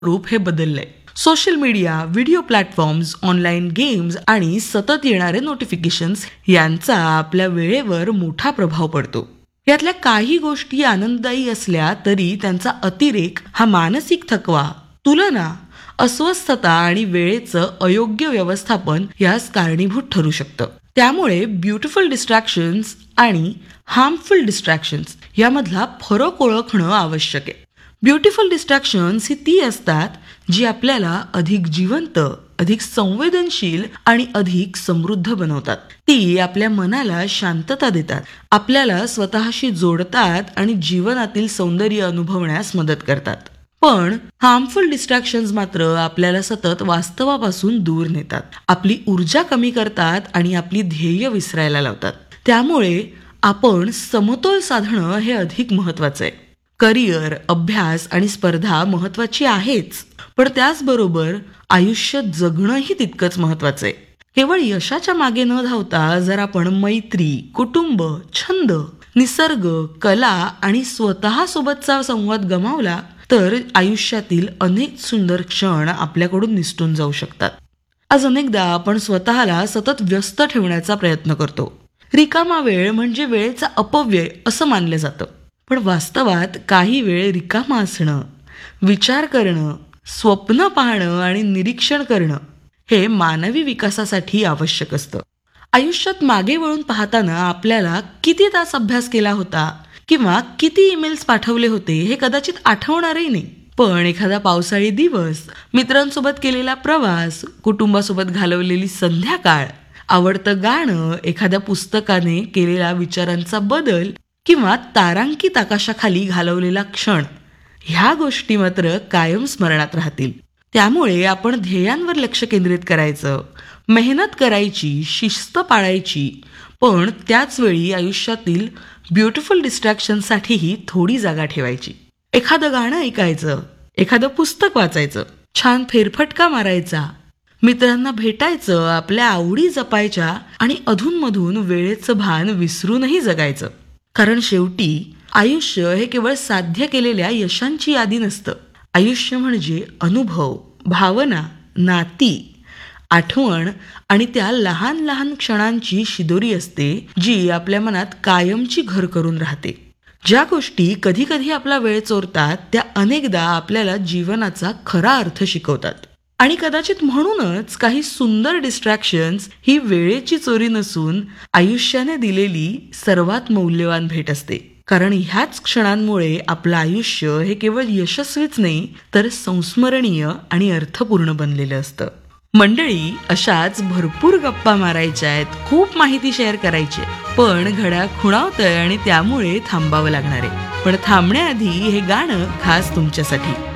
रूप हे बदललंय. Social media, video platforms, online games आणि सतत येणारे नोटिफिकेशन्स यांचा आपल्या वेळेवर मोठा प्रभाव पडतो. यातल्या काही गोष्टी आनंददायी असल्या तरी त्यांचा अतिरेक हा मानसिक थकवा, तुलना, अस्वस्थता आणि वेळेचं अयोग्य व्यवस्थापन यास कारणीभूत ठरू शकतं. त्यामुळे ब्युटिफुल डिस्ट्रॅक्शन्स आणि हार्मफुल डिस्ट्रॅक्शन्स यामधला फरक ओळखणं आवश्यक आहे. ब्युटिफुल डिस्ट्रॅक्शन्स ही ती असतात जी आपल्याला अधिक जिवंत, अधिक संवेदनशील आणि अधिक समृद्ध बनवतात. ती आपल्या मनाला शांतता देतात, आपल्याला स्वतःशी जोडतात आणि जीवनातील सौंदर्य अनुभवण्यास मदत करतात. पण हार्मफुल डिस्ट्रॅक्शन्स मात्र आपल्याला सतत वास्तवापासून दूर नेतात, आपली ऊर्जा कमी करतात आणि आपली ध्येय विसरायला लावतात. त्यामुळे आपण समतोल साधणं हे अधिक महत्वाचं आहे. करिअर, अभ्यास आणि स्पर्धा महत्वाची आहेच, पण त्याचबरोबर आयुष्य जगणंही तितकंच महत्वाचं आहे. केवळ यशाच्या मागे न धावता जर आपण मैत्री, कुटुंब, छंद, निसर्ग, कला आणि स्वतः सोबतचा संवाद गमावला तर आयुष्यातील अनेक सुंदर क्षण आपल्याकडून निसटून जाऊ शकतात. आज अनेकदा आपण स्वतःला सतत व्यस्त ठेवण्याचा प्रयत्न करतो. रिकामा वेळ म्हणजे वेळेचा अपव्यय असं मानलं जातं. पण वास्तवात काही वेळ रिकामा असणं, विचार करणं, स्वप्न पाहणं आणि निरीक्षण करणं हे मानवी विकासासाठी आवश्यक असतं. आयुष्यात मागे वळून पाहताना आपल्याला किती तास अभ्यास केला होता किंवा किती ईमेल्स पाठवले होते हे कदाचित आठवणारही नाही. पण एखादा पावसाळी दिवस, मित्रांसोबत केलेला प्रवास, कुटुंबासोबत घालवलेली संध्याकाळ, आवडतं गाणं, एखाद्या पुस्तकाने केलेला विचारांचा बदल किंवा तारांकित आकाशाखाली घालवलेला क्षण, ह्या गोष्टी मात्र कायम स्मरणात राहतील. त्यामुळे आपण ध्येयांवर लक्ष केंद्रित करायचं, मेहनत करायची, शिस्त पाळायची, पण त्याच वेळी आयुष्यातील ब्युटिफुल डिस्ट्रॅक्शनसाठीही थोडी जागा ठेवायची. एखादं गाणं ऐकायचं, एखादं पुस्तक वाचायचं, छान फेरफटका मारायचा, मित्रांना भेटायचं, आपल्या आवडी जपायच्या आणि अधूनमधून वेळेचं भान विसरूनही जगायचं. कारण शेवटी आयुष्य हे केवळ साध्य केलेल्या यशांची यादी नसतं. आयुष्य म्हणजे अनुभव, भावना, नाती, आठवण आणि त्या लहान लहान क्षणांची शिदोरी असते जी आपल्या मनात कायमची घर करून राहते. ज्या गोष्टी कधी कधी आपला वेळ चोरतात त्या अनेकदा आपल्याला जीवनाचा खरा अर्थ शिकवतात. आणि कदाचित म्हणूनच काही सुंदर डिस्ट्रॅक्शन्स ही वेळेची चोरी नसून आयुष्याने दिलेली सर्वात मौल्यवान भेट असते. कारण ह्याच क्षणांमुळे आपलं आयुष्य हे केवळ यशस्वीच नाही तर संस्मरणीय आणि अर्थपूर्ण बनलेलं असतं. मंडळी, अशाच भरपूर गप्पा मारायच्या आहेत, खूप माहिती शेअर करायची, पण घड्याळ खुणावतंय आणि त्यामुळे थांबावं लागणार आहे. पण थांबण्याआधी हे गाणं खास तुमच्यासाठी.